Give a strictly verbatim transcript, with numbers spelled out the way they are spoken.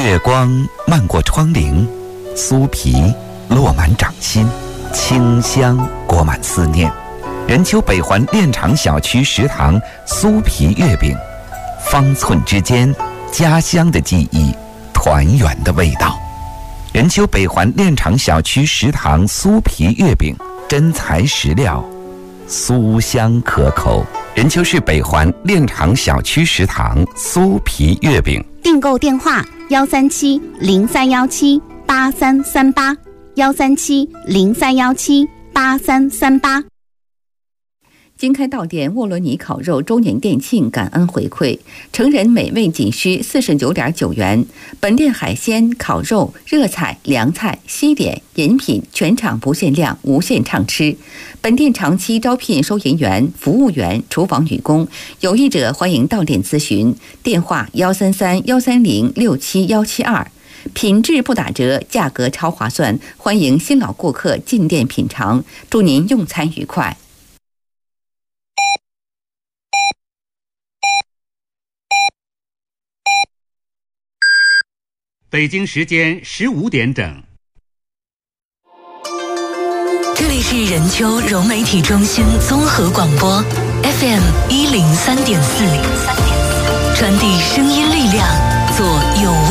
月光漫过窗棂，酥皮落满掌心，清香裹满思念。任丘北环炼厂小区食堂酥皮月饼，方寸之间，家乡的记忆，团圆的味道。任丘北环炼厂小区食堂酥皮月饼，真材实料，酥香可口。任丘市北环炼厂小区食堂酥皮月饼， 订购电话：幺三七零三幺七八三三八，幺三七零三幺七八三三八。 经开到店沃罗尼烤肉周年店庆感恩回馈，成人美味仅需四十九点九元。本店海鲜、烤肉、热菜、凉菜、西点、饮品全场不限量，无限畅吃。本店长期招聘收银员、服务员、厨房女工，有意者欢迎到店咨询。电话：幺三三幺三零六七幺七二。品质不打折，价格超划算，欢迎新老顾客进店品尝。祝您用餐愉快。 北京时间十五点整。 这里是任丘融媒体中心综合广播 F M 一零三点四，传递声音力量，做有